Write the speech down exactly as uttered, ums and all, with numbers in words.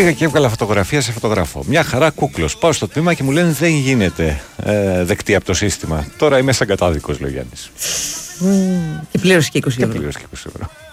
Πήγα και έβγαλα φωτογραφία σε φωτογράφο. Μια χαρά κούκλος. Πάω στο τμήμα και μου λένε δεν γίνεται ε, δεκτή από το σύστημα. Τώρα είμαι σαν κατάδικος, λέει ο Γιάννης. Mm, και πλήρωσε και είκοσι ευρώ. Και πλήρωσε και είκοσι ευρώ.